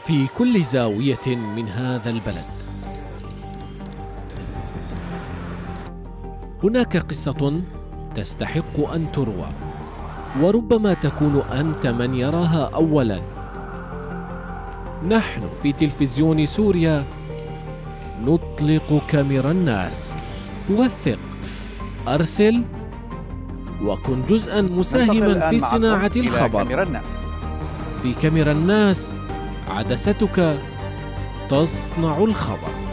في كل زاوية من هذا البلد هناك قصة تستحق أن تروى، وربما تكون أنت من يراها أولاً. نحن في تلفزيون سوريا نطلق كاميرا الناس. وثق، أرسل، وكن جزءاً مساهماً في صناعة الخبر. في كاميرا الناس عدستك تصنع الخبر.